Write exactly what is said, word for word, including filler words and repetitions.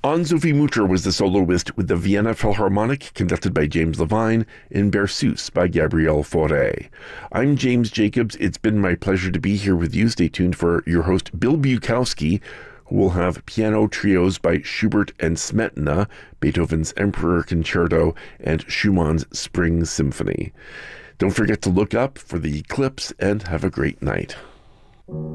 Anne-Sophie Mutter was the soloist with the Vienna Philharmonic, conducted by James Levine, and Berceuse by Gabrielle Fauré. I'm James Jacobs. It's been my pleasure to be here with you. Stay tuned for your host, Bill Bukowski, who will have piano trios by Schubert and Smetana, Beethoven's Emperor Concerto, and Schumann's Spring Symphony. Don't forget to look up for the eclipse and have a great night.